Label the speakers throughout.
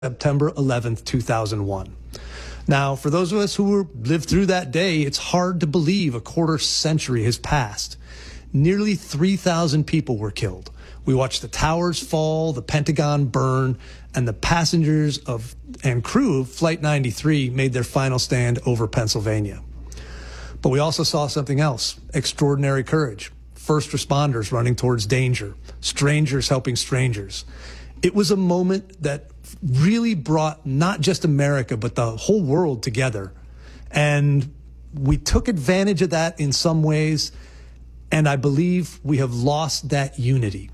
Speaker 1: September 11th, 2001. Now, for those of us who lived through that day, it's hard to believe a quarter century has passed. Nearly 3,000 people were killed. We watched the towers fall, the Pentagon burn, and the passengers and crew of Flight 93 made their final stand over Pennsylvania. But we also saw something else: extraordinary courage, first responders running towards danger, strangers helping strangers. It was a moment that really brought not just America, but the whole world together. And we took advantage of that in some ways, and I believe we have lost that unity.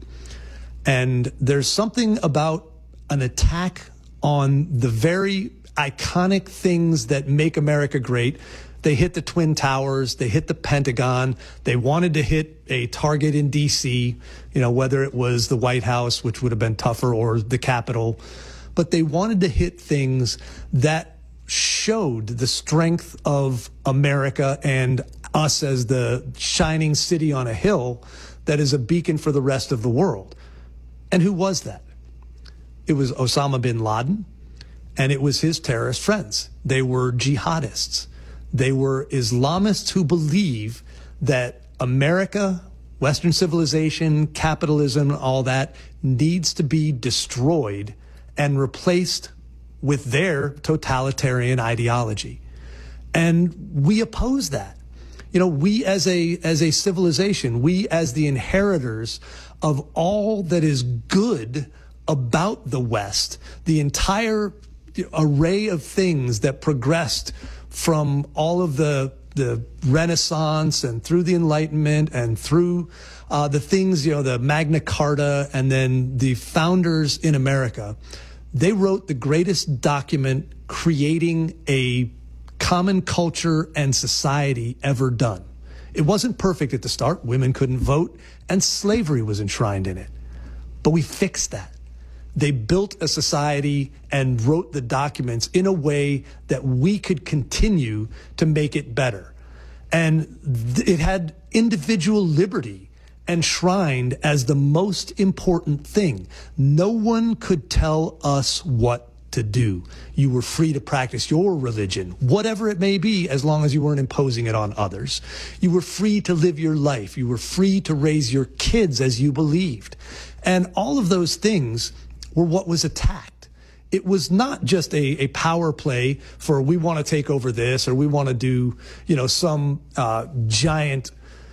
Speaker 1: And there's something about an attack on the very iconic things that make America great. They hit the Twin Towers, they hit the Pentagon, they wanted to hit a target in D.C., whether it was the White House, which would have been tougher, or the Capitol. But they wanted to hit things that showed the strength of America and us as the shining city on a hill that is a beacon for the rest of the world. And who was that? It was Osama bin Laden, and it was his terrorist friends. They were jihadists. They were Islamists who believe that America, Western civilization, capitalism, all that needs to be destroyed and replaced with their totalitarian ideology. And we oppose that. We as a civilization, we as the inheritors of all that is good about the West, the entire array of things that progressed from all of the Renaissance and through the Enlightenment and through the things, the Magna Carta, and then the founders in America. They wrote the greatest document creating a common culture and society ever done. It wasn't perfect at the start. Women couldn't vote, and slavery was enshrined in it. But we fixed that. They built a society and wrote the documents in a way that we could continue to make it better. And it had individual liberty enshrined as the most important thing. No one could tell us what to do. You were free to practice your religion, whatever it may be, as long as you weren't imposing it on others. You were free to live your life. You were free to raise your kids as you believed. And all of those things were what was attacked. It was not just a power play for we want to take over this, or we want to do, some giant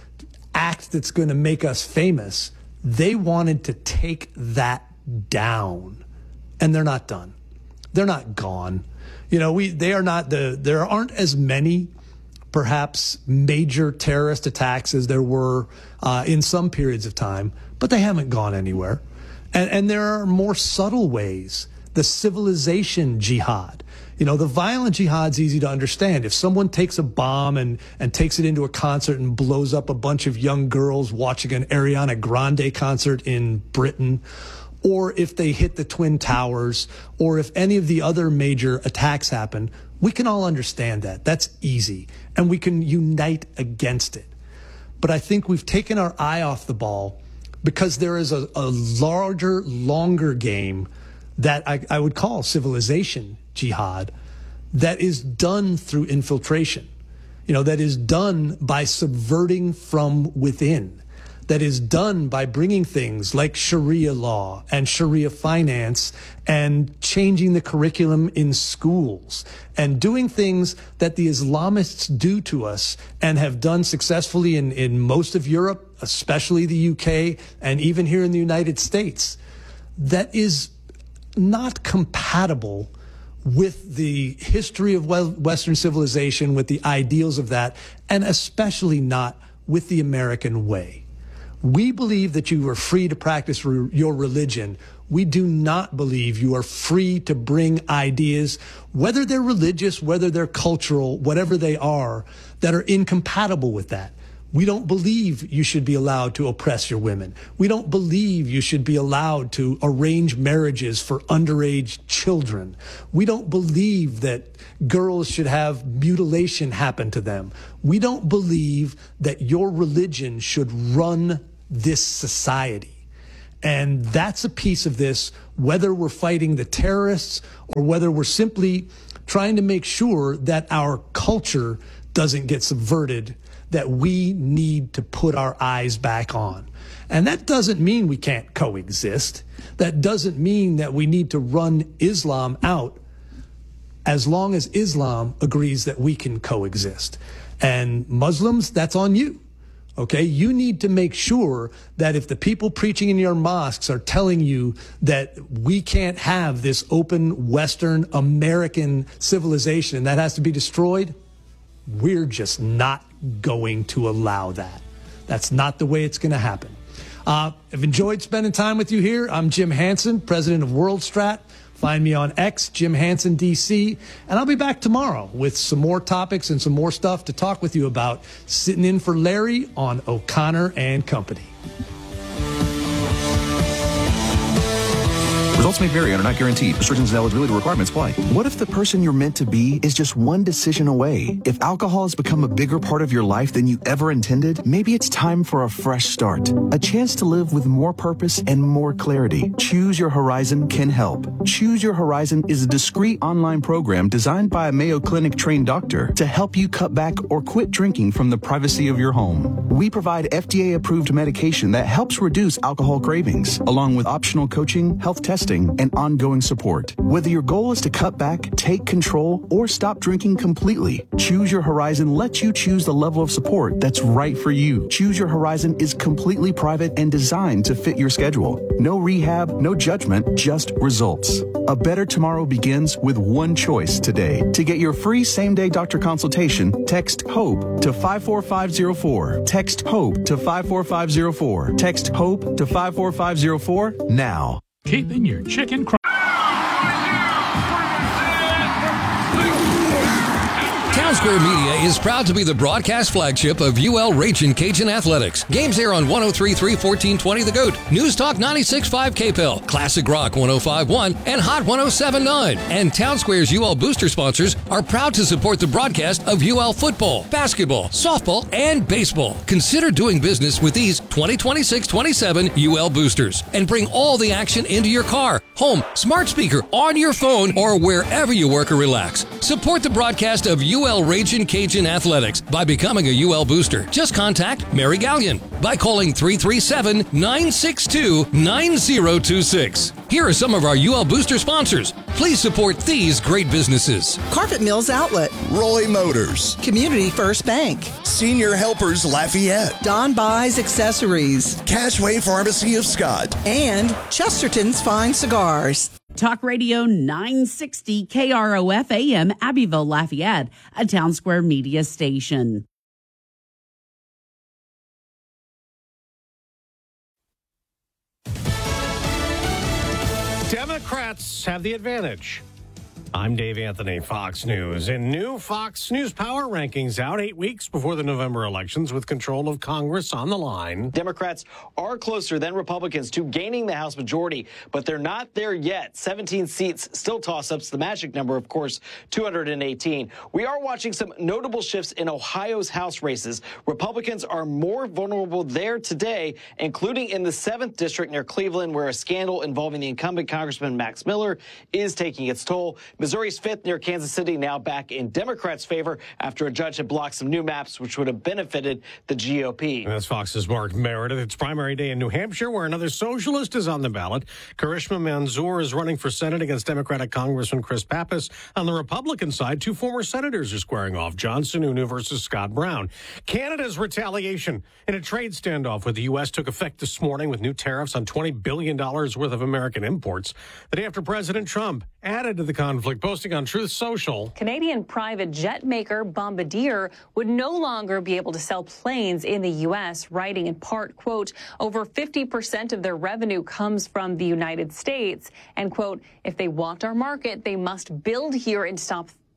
Speaker 1: act that's going to make us famous. They wanted to take that down, and they're not done. They're not gone. There aren't as many, perhaps, major terrorist attacks as there were in some periods of time, but they haven't gone anywhere. And there are more subtle ways. The civilization jihad. The violent jihad's easy to understand. If someone takes a bomb and takes it into a concert and blows up a bunch of young girls watching an Ariana Grande concert in Britain, or if they hit the Twin Towers, or if any of the other major attacks happen, we can all understand that. That's easy. And we can unite against it. But I think we've taken our eye off the ball because there is a larger, longer game that I would call civilization jihad that is done through infiltration, that is done by subverting from within, that is done by bringing things like Sharia law and Sharia finance and changing the curriculum in schools and doing things that the Islamists do to us and have done successfully in most of Europe, especially the UK, and even here in the United States. That is not compatible with the history of Western civilization, with the ideals of that, and especially not with the American way. We believe that you are free to practice your religion. We do not believe you are free to bring ideas, whether they're religious, whether they're cultural, whatever they are, that are incompatible with that. We don't believe you should be allowed to oppress your women. We don't believe you should be allowed to arrange marriages for underage children. We don't believe that girls should have mutilation happen to them. We don't believe that your religion should run this society. And that's a piece of this, whether we're fighting the terrorists or whether we're simply trying to make sure that our culture doesn't get subverted, that we need to put our eyes back on. And that doesn't mean we can't coexist. That doesn't mean that we need to run Islam out, as long as Islam agrees that we can coexist. And Muslims, that's on you. Okay, you need to make sure that if the people preaching in your mosques are telling you that we can't have this open Western American civilization and that has to be destroyed, we're just not going to allow that. That's not the way it's going to happen. I've enjoyed spending time with you here. I'm Jim Hansen, president of WorldStrat. Find me on X, Jim Hansen DC, and I'll be back tomorrow with some more topics and some more stuff to talk with you about, sitting in for Larry on O'Connor and Company.
Speaker 2: Results may vary and are not guaranteed. Restrictions and eligibility requirements apply. What if the person you're meant to be is just one decision away? If alcohol has become a bigger part of your life than you ever intended, maybe it's time for a fresh start. A chance to live with more purpose and more clarity. Choose Your Horizon can help. Choose Your Horizon is a discreet online program designed by a Mayo Clinic trained doctor to help you cut back or quit drinking from the privacy of your home. We provide FDA-approved medication that helps reduce alcohol cravings, along with optional coaching, health testing, and ongoing support. Whether your goal is to cut back, take control, or stop drinking completely, Choose Your Horizon lets you choose the level of support that's right for you. Choose Your Horizon is completely private and designed to fit your schedule. No rehab, no judgment, just results. A better tomorrow begins with one choice today. To get your free same-day doctor consultation, text HOPE to 54504. Text HOPE to 54504. Text HOPE to 54504 now.
Speaker 3: Keeping your chicken
Speaker 4: Town Square Media is proud to be the broadcast flagship of UL Ragin' Cajun Athletics. Games air on 103.3 1420 The Goat, News Talk 96.5 KPEL, Classic Rock 105.1, and Hot 107.9. And Town Square's UL Booster sponsors are proud to support the broadcast of UL football, basketball, softball, and baseball. Consider doing business with these 2026-27 UL Boosters and bring all the action into your car, home, smart speaker, on your phone, or wherever you work or relax. Support the broadcast of UL Ragin' Cajun Athletics by becoming a UL Booster. Just contact Mary Gallion by calling 337-962-9026. Here are some of our UL Booster sponsors. Please support these great businesses.
Speaker 5: Carpet Mills Outlet,
Speaker 6: Roy Motors,
Speaker 5: Community First Bank,
Speaker 6: Senior Helpers Lafayette,
Speaker 5: Don Buys Accessories,
Speaker 6: Cashway Pharmacy of Scott,
Speaker 5: and Chesterton's Fine Cigars.
Speaker 7: Talk Radio 960 KROF AM Abbeville Lafayette, a Town Square Media station.
Speaker 3: Democrats have the advantage. I'm Dave Anthony, Fox News. In new Fox News Power rankings out 8 weeks before the November elections with control of Congress on the line.
Speaker 8: Democrats are closer than Republicans to gaining the House majority, but they're not there yet. 17 seats, still toss-ups. The magic number, of course, 218. We are watching some notable shifts in Ohio's House races. Republicans are more vulnerable there today, including in the 7th district near Cleveland, where a scandal involving the incumbent Congressman Max Miller is taking its toll. Missouri's 5th near Kansas City now back in Democrats' favor after a judge had blocked some new maps which would have benefited the GOP.
Speaker 3: And that's Fox's Mark Meredith. It's primary day in New Hampshire, where another socialist is on the ballot. Karishma Manzoor is running for Senate against Democratic Congressman Chris Pappas. On the Republican side, 2 former senators are squaring off, John Sununu versus Scott Brown. Canada's retaliation in a trade standoff with the U.S. took effect this morning with new tariffs on $20 billion worth of American imports. The day after President Trump added to the conflict, posting on Truth Social.
Speaker 9: Canadian private jet maker Bombardier would no longer be able to sell planes in the U.S., writing in part, quote, over 50% of their revenue comes from the United States, and, quote, if they want our market, they must build here and stop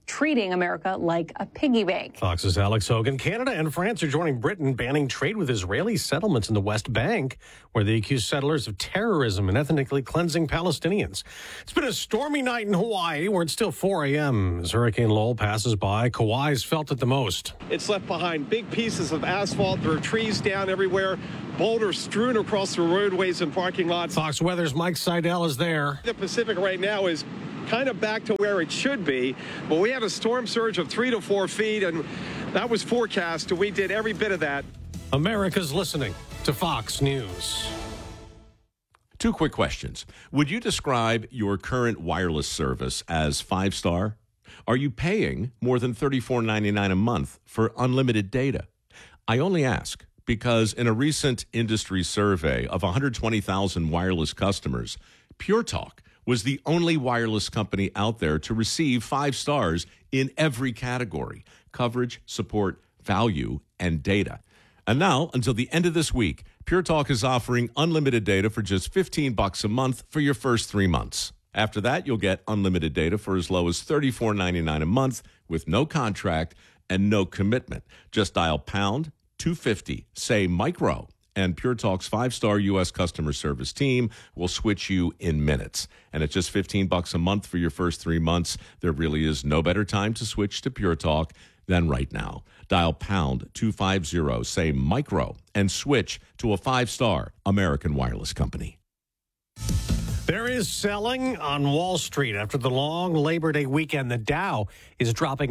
Speaker 9: treating America like a piggy bank.
Speaker 3: Fox's Alex Hogan. Canada and France are joining Britain banning trade with Israeli settlements in the West Bank, where they accuse settlers of terrorism and ethnically cleansing Palestinians. It's been a stormy night in Hawaii, where it's still 4 a.m. as Hurricane Lowell passes by. Kauai's felt it the most.
Speaker 10: It's left behind big pieces of asphalt. There are trees down everywhere, boulders strewn across the roadways and parking lots.
Speaker 3: Fox Weather's Mike Seidel is there.
Speaker 10: The Pacific right now is kind of back to where it should be, but we had a storm surge of 3 to 4 feet, and that was forecast, and we did every bit of that.
Speaker 3: America's listening to Fox News.
Speaker 11: 2 quick questions. Would you describe your current wireless service as 5-star? Are you paying more than $34.99 a month for unlimited data? I only ask because in a recent industry survey of 120,000 wireless customers, Pure Talk was the only wireless company out there to receive 5 stars in every category: coverage, support, value, and data. And now, until the end of this week, Pure Talk is offering unlimited data for just $15 a month for your first 3 months. After that, you'll get unlimited data for as low as $34.99 a month with no contract and no commitment. Just dial pound 250, say micro, and Pure Talk's 5-star U.S. customer service team will switch you in minutes. And at just $15 a month for your first 3 months, there really is no better time to switch to Pure Talk than right now. Dial pound 250, say micro, and switch to a 5-star American wireless company.
Speaker 3: There is selling on Wall Street after the long Labor Day weekend. The Dow is dropping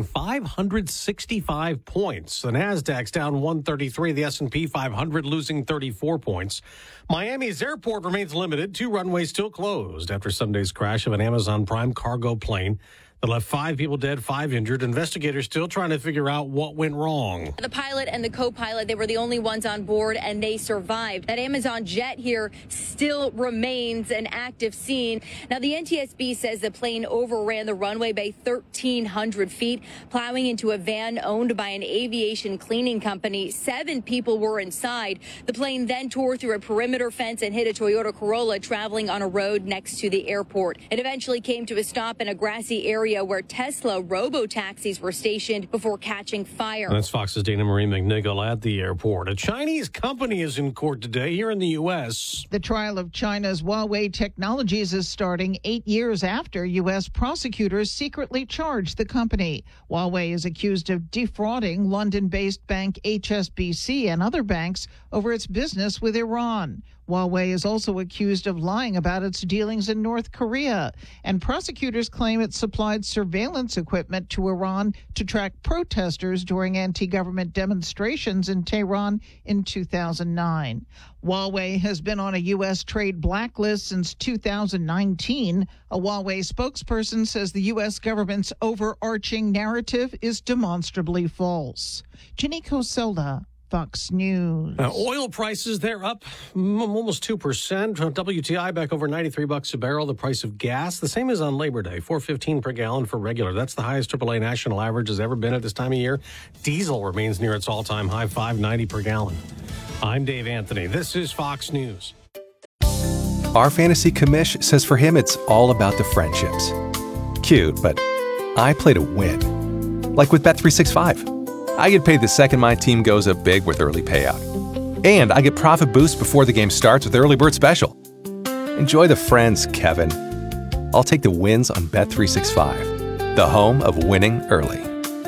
Speaker 3: 565 points. The Nasdaq's down 133. The S&P 500 losing 34 points. Miami's airport remains limited. 2 runways still closed after Sunday's crash of an Amazon Prime cargo plane that left 5 people dead, 5 injured. Investigators still trying to figure out what went wrong.
Speaker 12: The pilot and the co-pilot, they were the only ones on board, and they survived. That Amazon jet here still remains an active scene. Now, the NTSB says the plane overran the runway by 1,300 feet, plowing into a van owned by an aviation cleaning company. 7 people were inside. The plane then tore through a perimeter fence and hit a Toyota Corolla traveling on a road next to the airport. It eventually came to a stop in a grassy area where Tesla robo-taxis were stationed before catching fire.
Speaker 3: That's Fox's Dana Marie McNichol at the airport. A Chinese company is in court today here in the U.S.
Speaker 13: The trial of China's Huawei Technologies is starting 8 years after U.S. prosecutors secretly charged the company. Huawei is accused of defrauding London-based bank HSBC and other banks over its business with Iran. Huawei is also accused of lying about its dealings in North Korea, and prosecutors claim it supplied surveillance equipment to Iran to track protesters during anti-government demonstrations in Tehran in 2009. Huawei has been on a U.S. trade blacklist since 2019. A Huawei spokesperson says the U.S. government's overarching narrative is demonstrably false. Ginny Coselda, Fox News.
Speaker 3: Oil prices, they're up almost 2%. WTI back over $93 a barrel. The price of gas, the same as on Labor Day, $4.15 per gallon for regular. That's the highest AAA national average has ever been at this time of year. Diesel remains near its all-time high, $5.90 per gallon. I'm Dave Anthony. This is Fox News.
Speaker 14: Our fantasy commish says for him it's all about the friendships. Cute, but I play to win. Like with Bet365. I get paid the second my team goes up big with early payout. And I get profit boost before the game starts with Early Bird Special. Enjoy the friends, Kevin. I'll take the wins on Bet365, the home of winning early.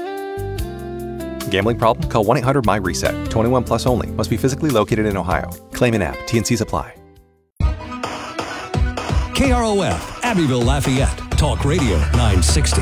Speaker 14: Gambling problem? Call 1-800-MY-RESET. 21 plus only. Must be physically located in Ohio. Claim an app. T&Cs apply.
Speaker 4: KROF, Abbeville, Lafayette. Talk Radio 960.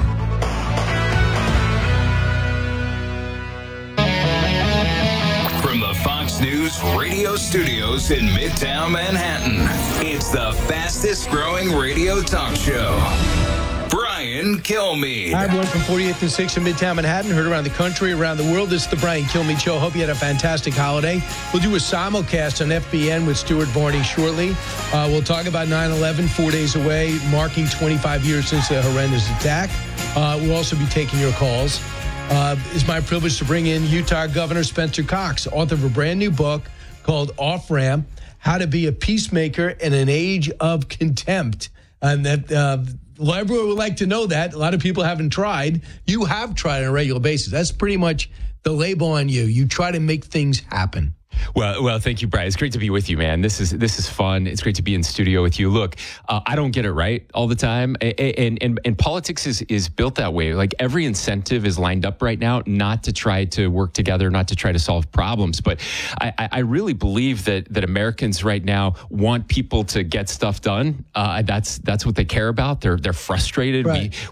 Speaker 15: News radio studios in Midtown Manhattan. It's the fastest growing radio talk show. Brian Kilmeade.
Speaker 16: Hi, everyone from 48th and 6th in Midtown Manhattan. Heard around the country, around the world. This is the Brian Kilmeade Show. Hope you had a fantastic holiday. We'll do a simulcast on FBN with Stuart Varney shortly. We'll talk about 9/11, 4 days away, marking 25 years since the horrendous attack. We'll also be taking your calls. It's my privilege to bring in Utah Governor Spencer Cox, author of a brand new book called Off Ramp, How to Be a Peacemaker in an Age of Contempt. And that Well, everyone would like to know that. A lot of people haven't tried. You have tried on a regular basis. That's pretty much the label on you. You try to make things happen.
Speaker 17: Well, thank you, Brian. It's great to be with you, man. This is fun. It's great to be in studio with you. Look, I don't get it right all the time, and politics is built that way. Like every incentive is lined up right now, not to try to work together, not to try to solve problems. But I really believe that Americans right now want people to get stuff done. That's what they care about. They're frustrated.
Speaker 16: Right.